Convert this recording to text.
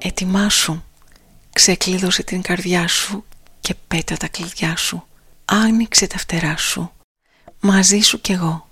Ετοιμάσου, ξεκλείδωσε την καρδιά σου και πέτα τα κλειδιά σου. Άνοιξε τα φτερά σου, μαζί σου κι εγώ.